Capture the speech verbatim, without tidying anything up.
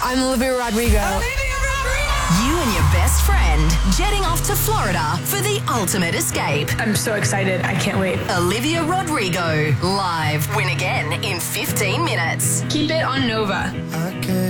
I'm Olivia Rodrigo. You and your best friend jetting off to Florida for the ultimate escape. I'm so excited. I can't wait. Olivia Rodrigo, live. Win again in fifteen minutes. Keep it on Nova.